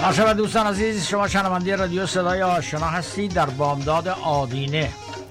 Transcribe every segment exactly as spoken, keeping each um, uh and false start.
شما دوستان عزیز، شما شنونده رادیو صدای آشنا هستید در بامداد آدینه.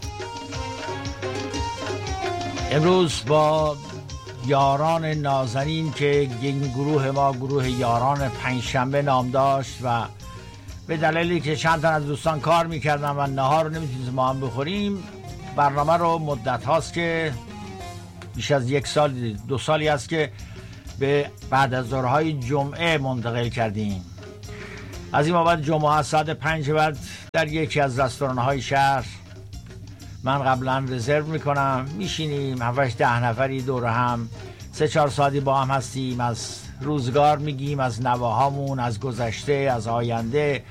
امروز با یاران نازنین که این گروه ما گروه یاران پنجشنبه نام داشت و به دلیلی که چند تن از دوستان کار میکردن و نهار رو نمیتونیم ما هم بخوریم، برنامه رو مدت هاست که بیش از یک سال دو سالی است که به بعد از ظهرهای جمعه منتقل کردیم. از این بابت جمعه ساعت پنج بعد در یکی از رستوران‌های شهر من قبلا رزرو میکنم، میشینیم هفتش ده نفری دور هم سه چهار ساعتی با هم هستیم، از روزگار میگیم، از نواهامون، از گذشته، از آینده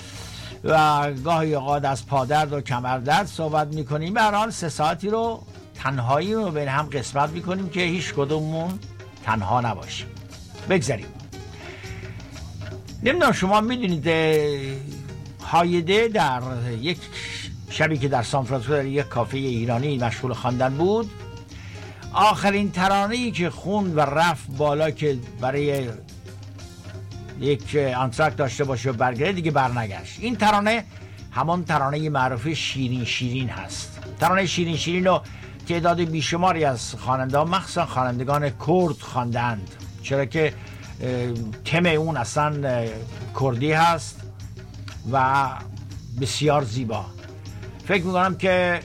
و گاهی اوقات از پادرد و کمردرد صحبت میکنیم. به هر حال سه ساعتی رو تنهایی رو بین هم قسمت میکنیم که هیچ کدوممون تنها نباشیم. بگذاریم. نمیدونم شما میدونید هایده در یک شبی که در سانفرانسیسکو در یک کافه ایرانی مشغول خواندن بود، آخرین ترانه‌ای که خوند و رفت بالا که برای یک آنتراکت داشته باشه و برگرده دیگه برنگشت. این ترانه همان ترانه معروف شیرین شیرین هست. ترانه شیرین شیرین رو تعداد بیشماری از خواننده‌ها مخصوصا خوانندگان کرد خواندند، چرا که تم اون اصلا کردی هست و بسیار زیبا. فکر میکنم که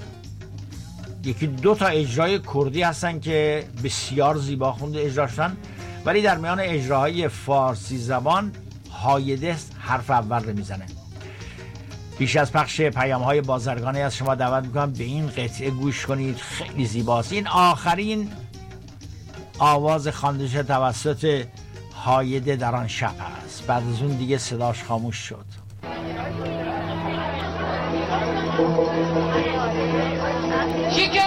یکی دو تا اجرای کردی هستن که بسیار زیبا خونده اجرا شدن، ولی در میان اجراهای فارسی زبان هایده حرف اول رو میزنه. بیش از پخش پیام های بازرگانی از شما دعوت میکنم به این قطعه گوش کنید، خیلی زیباست. این آخرین آواز خوانده شده توسط هایده در آن شب است. بعد از اون دیگه صداش خاموش شد. She